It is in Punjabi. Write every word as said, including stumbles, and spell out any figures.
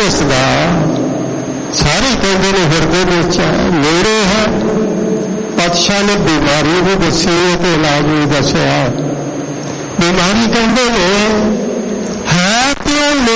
ਦੱਸਦਾ, ਸਾਰੇ ਕਹਿੰਦੇ ਨੇ ਹਿਰਦੇ ਵਿੱਚ ਨੇੜੇ ਹੈ। ਪਾਤਸ਼ਾਹ ਨੇ ਬਿਮਾਰੀ ਵੀ ਦੱਸੀ ਅਤੇ ਇਲਾਜ ਵੀ ਦੱਸਿਆ। ਬਿਮਾਰੀ ਕਹਿੰਦੇ ਨੇ